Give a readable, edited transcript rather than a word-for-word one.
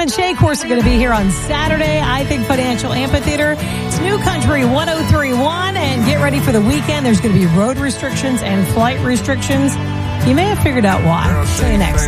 and Shay, of course, are going to be here on Saturday, I Think Financial Amphitheater. It's New Country 103.1, and get ready for the weekend. There's going to be road restrictions and flight restrictions. You may have figured out why. See you next.